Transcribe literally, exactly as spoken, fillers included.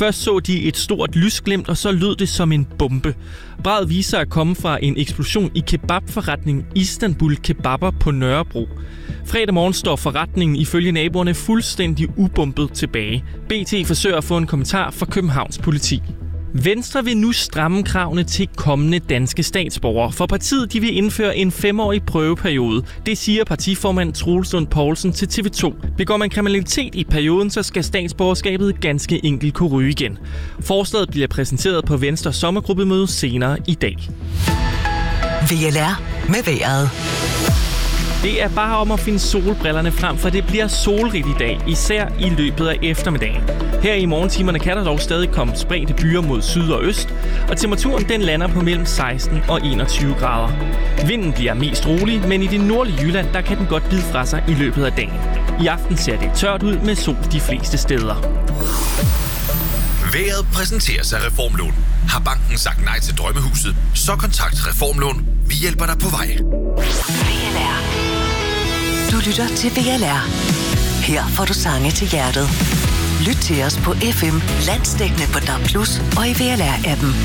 Først så de et stort lysglimt, og så lød det som en bombe. Braget viser sig at komme fra en eksplosion i kebabforretningen Istanbul Kebaber på Nørrebro. Fredag morgen står forretningen ifølge naboerne fuldstændig ubumpet tilbage. B T forsøger at få en kommentar fra Københavns politi. Venstre vil nu stramme kravene til kommende danske statsborgere, for partiet de vil indføre en femårig prøveperiode. Det siger partiformand Troels Lund Poulsen til T V to. Begår man kriminalitet i perioden, så skal statsborgerskabet ganske enkelt kunne ryge igen. Forslaget bliver præsenteret på Venstres sommergruppemøde senere i dag. V L R med vejret. Det er bare om at finde solbrillerne frem, for det bliver solrigt i dag, især i løbet af eftermiddagen. Her i morgentimerne kan der dog stadig komme spredte byer mod syd og øst, og temperaturen den lander på mellem seksten og enogtyve grader. Vinden bliver mest rolig, men i det nordlige Jylland der kan den godt bide fra sig i løbet af dagen. I aften ser det tørt ud med sol de fleste steder. Vejret præsenteres af Reformlån. Har banken sagt nej til drømmehuset, så kontakt Reformlån. Vi hjælper dig på vej. V L R. Du lytter til V L R. Her får du sange til hjertet. Lyt til os på F M, landsdækkende på D A B plus, og i V L R-appen.